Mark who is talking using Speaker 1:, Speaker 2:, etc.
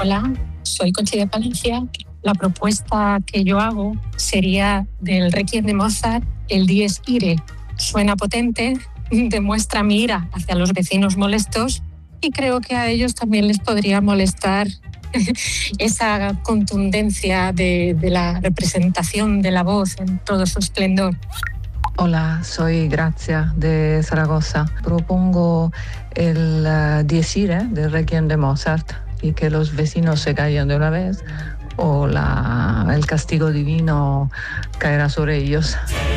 Speaker 1: Hola, soy Conchi de Palencia. La propuesta que yo hago sería del Requiem de Mozart, el Dies Irae. Suena potente, demuestra mi ira hacia los vecinos molestos y creo que a ellos también les podría molestar esa contundencia de la representación de la voz en todo su esplendor.
Speaker 2: Hola, soy Grazia de Zaragoza. Propongo el Dies Irae del Requiem de Mozart y que los vecinos se callen de una vez o el castigo divino caerá sobre ellos.